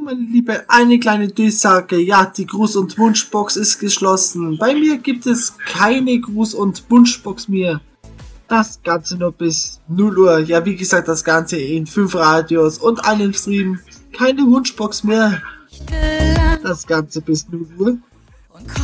meine Liebe, eine kleine Durchsage. Ja, die Gruß- und Wunschbox ist geschlossen. Bei mir gibt es keine Gruß- und Wunschbox mehr. Das Ganze nur bis 0 Uhr. Ja, wie gesagt, das Ganze in 5 Radios und einem Stream. Keine Wunschbox mehr. Das Ganze bis 0 Uhr.